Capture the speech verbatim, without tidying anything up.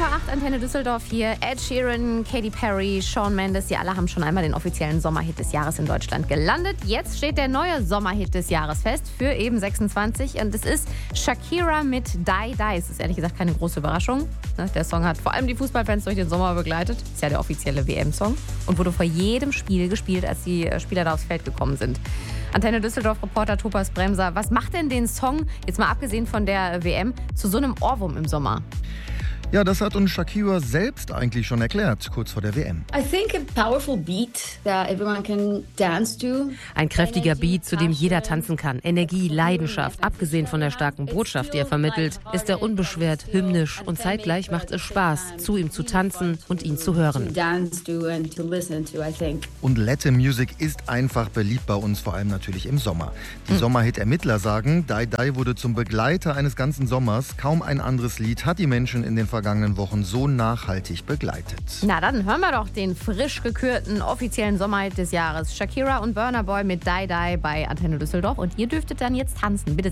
vor acht, Antenne Düsseldorf hier. Ed Sheeran, Katy Perry, Shawn Mendes, die alle haben schon einmal den offiziellen Sommerhit des Jahres in Deutschland gelandet. Jetzt steht der neue Sommerhit des Jahres fest für eben sechsundzwanzig und es ist Shakira mit Die Die. Es ist ehrlich gesagt keine große Überraschung. Der Song hat vor allem die Fußballfans durch den Sommer begleitet. Ist ja der offizielle W M-Song und wurde vor jedem Spiel gespielt, als die Spieler da aufs Feld gekommen sind. Antenne Düsseldorf-Reporter Thomas Bremser, was macht denn den Song, jetzt mal abgesehen von der W M, zu so einem Ohrwurm im Sommer? Ja, das hat uns Shakira selbst eigentlich schon erklärt, kurz vor der W M. I think a powerful beat that everyone can dance to. Ein kräftiger Beat, zu dem jeder tanzen kann. Energie, Leidenschaft, abgesehen von der starken Botschaft, die er vermittelt, ist er unbeschwert, hymnisch und zeitgleich macht es Spaß, zu ihm zu tanzen und ihn zu hören. Und Latin Music ist einfach beliebt bei uns, vor allem natürlich im Sommer. Die hm. Sommerhit-Ermittler sagen, Die Die wurde zum Begleiter eines ganzen Sommers. Kaum ein anderes Lied hat die Menschen in den vergangenen Wochen so nachhaltig begleitet. Na, dann hören wir doch den frisch gekürten offiziellen Sommerhit des Jahres. Shakira und Burna Boy mit Die Die bei Antenne Düsseldorf. Und ihr dürftet dann jetzt tanzen. Bitte